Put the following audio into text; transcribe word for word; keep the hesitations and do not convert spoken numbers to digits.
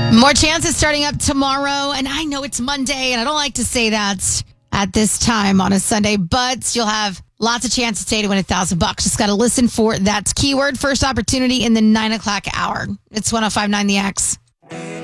More chances starting up tomorrow. And I know it's Monday, and I don't like to say that at this time on a Sunday, but you'll have lots of chances today to win a thousand bucks. Just got to listen for that keyword. First opportunity in the nine o'clock hour. It's one oh five point nine The X.